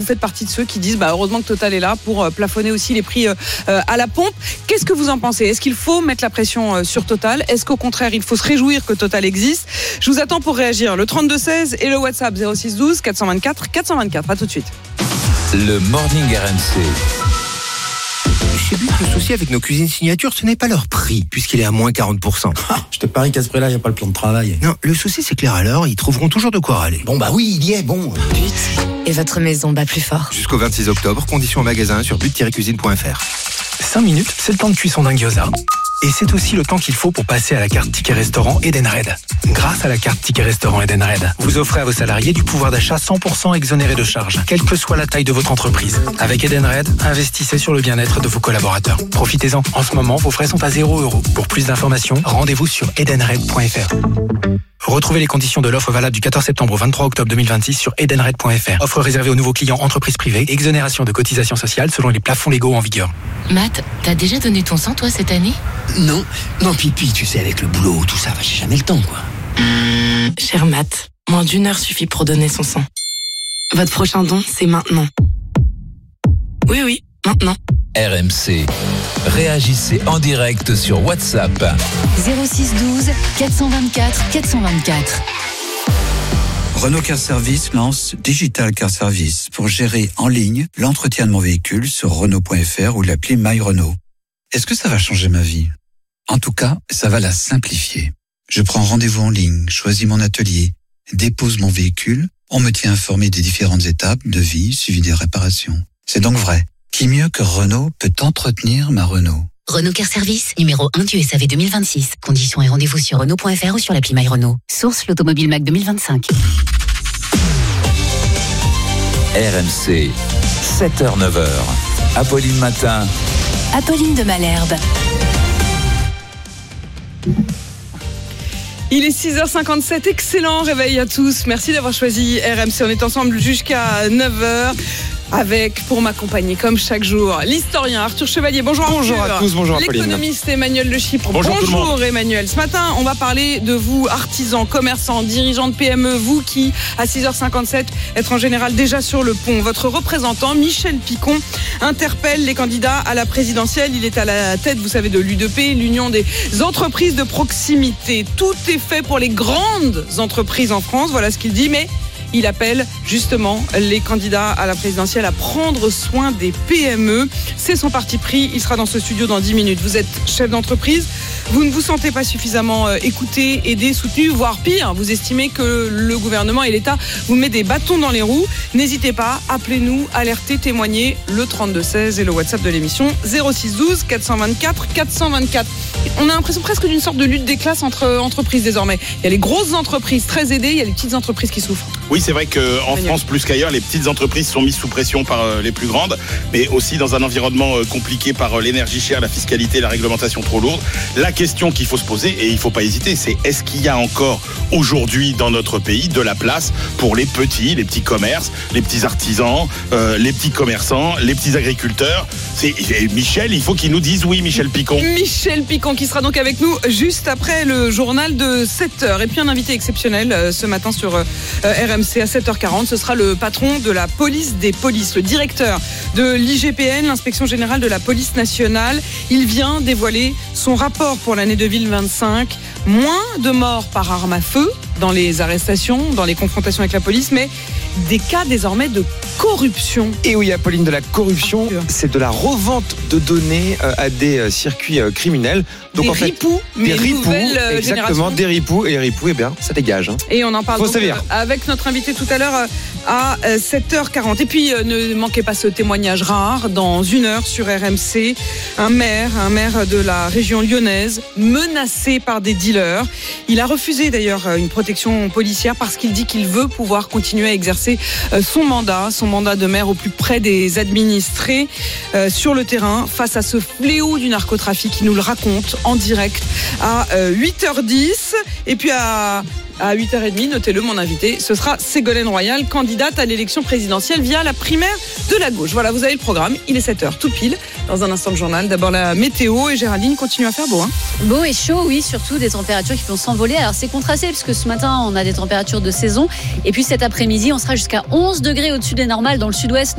faites partie de ceux qui disent heureusement que Total est là pour plafonner aussi les prix à la pompe. Qu'est-ce que vous en pensez ? Est-ce qu'il faut mettre la pression sur Total ? Est-ce qu'au contraire, il faut se réjouir que Total existe ? Je vous attends pour réagir. Le 32-16 et le WhatsApp 06 12 424 424. À tout de suite. Le Morning RMC. Chez But, le souci avec nos cuisines signature, ce n'est pas leur prix, puisqu'il est à moins 40%. Je te parie qu'à ce prix-là, il n'y a pas le plan de travail. Non, le souci, c'est que les râleurs, ils trouveront toujours de quoi râler. Bon, oui, il y est, bon. But et votre maison bat plus fort. Jusqu'au 26 octobre, conditions en magasin sur but-cuisine.fr. 5 minutes, c'est le temps de cuisson d'un gyoza. Et c'est aussi le temps qu'il faut pour passer à la carte Ticket Restaurant Edenred. Grâce à la carte Ticket Restaurant Edenred, vous offrez à vos salariés du pouvoir d'achat 100% exonéré de charges, quelle que soit la taille de votre entreprise. Avec Edenred, investissez sur le bien-être de vos collaborateurs. Profitez-en. En ce moment, vos frais sont à 0 €. Pour plus d'informations, rendez-vous sur edenred.fr. Retrouvez les conditions de l'offre valable du 14 septembre au 23 octobre 2026 sur edenred.fr. Offre réservée aux nouveaux clients entreprises privées. Exonération de cotisations sociales selon les plafonds légaux en vigueur. Matt, t'as déjà donné ton sang, toi, cette année ? Non, pipi, tu sais, avec le boulot, tout ça, j'ai jamais le temps, quoi. Cher Matt, moins d'1 heure suffit pour donner son sang. Votre prochain don, c'est maintenant. Oui, maintenant. RMC. Réagissez en direct sur WhatsApp. 06 12 424 424. Renault Car Service lance Digital Car Service pour gérer en ligne l'entretien de mon véhicule sur Renault.fr ou l'appli My Renault. Est-ce que ça va changer ma vie ? En tout cas, ça va la simplifier. Je prends rendez-vous en ligne, choisis mon atelier, dépose mon véhicule, on me tient informé des différentes étapes de vie suivi des réparations. C'est donc vrai. Qui mieux que Renault peut entretenir ma Renault ? Renault Car Service, numéro 1 du SAV 2026. Conditions et rendez-vous sur Renault.fr ou sur l'appli My Renault. Source l'Automobile Mac 2025. RMC, 7h-9h. Apolline Matin. Apolline de Malherbe. Il est 6h57, excellent réveil à tous. Merci d'avoir choisi RMC. On est ensemble jusqu'à 9h. Avec, pour m'accompagner comme chaque jour, l'historien Arthur Chevalier. Bonjour Arthur. Bonjour à tous, bonjour Apolline. L'économiste Emmanuel Le Chypre. Bonjour Emmanuel. Ce matin, on va parler de vous, artisans, commerçants, dirigeants de PME, vous qui, à 6h57, êtes en général déjà sur le pont. Votre représentant, Michel Picon, interpelle les candidats à la présidentielle. Il est à la tête, vous savez, de l'UDP, l'Union des entreprises de proximité. Tout est fait pour les grandes entreprises en France. Voilà ce qu'il dit, mais il appelle justement les candidats à la présidentielle à prendre soin des PME. C'est son parti pris. Il sera dans ce studio dans 10 minutes. Vous êtes chef d'entreprise. Vous ne vous sentez pas suffisamment écouté, aidé, soutenu, voire pire. Vous estimez que le gouvernement et l'État vous met des bâtons dans les roues. N'hésitez pas, appelez-nous, alertez, témoignez. Le 32-16 et le WhatsApp de l'émission 06 12 424 424. On a l'impression presque d'une sorte de lutte des classes entre entreprises désormais. Il y a les grosses entreprises très aidées, il y a les petites entreprises qui souffrent. Oui, c'est vrai qu'en France, plus qu'ailleurs, les petites entreprises sont mises sous pression par les plus grandes, mais aussi dans un environnement compliqué par l'énergie chère, la fiscalité, la réglementation trop lourde. La question qu'il faut se poser, et il ne faut pas hésiter, c'est est-ce qu'il y a encore aujourd'hui dans notre pays de la place pour les petits commerces, les petits artisans, les petits commerçants, les petits agriculteurs. Michel, il faut qu'il nous dise oui, Michel Picon. Michel Picon qui sera donc avec nous juste après le journal de 7h. Et puis un invité exceptionnel ce matin sur RMC à 7h40. Ce sera le patron de la police des polices, le directeur de l'IGPN, l'inspection générale de la police nationale. Il vient dévoiler son rapport pour l'année 2025. Moins de morts par arme à feu dans les arrestations, dans les confrontations avec la police, mais des cas désormais de corruption. Et oui, Apolline, de la corruption, c'est de la revente de données à des circuits criminels. Donc des en fait, ripoux, mais nouvelle exactement, génération. Des ripoux, et les ripoux, eh bien, ça dégage. Hein. Et on en parle donc, avec notre invité tout à l'heure à 7h40. Et puis, ne manquez pas ce témoignage rare dans 1 heure sur RMC. Un maire de la région lyonnaise, menacé par des dealers. Il a refusé d'ailleurs une protection policière parce qu'il dit qu'il veut pouvoir continuer à exercer son mandat de maire au plus près des administrés sur le terrain face à ce fléau du narcotrafic. Il nous le raconte en direct à 8h10 et puis à 8h30, notez-le, mon invité, ce sera Ségolène Royal, candidate à l'élection présidentielle via la primaire de la gauche. Voilà, vous avez le programme, il est 7h, tout pile. Dans un instant de journal, d'abord la météo et Géraldine continue à faire beau. Hein. Beau et chaud, oui, surtout des températures qui vont s'envoler. Alors c'est contrasté puisque ce matin, on a des températures de saison. Et puis cet après-midi, on sera jusqu'à 11 degrés au-dessus des normales dans le sud-ouest.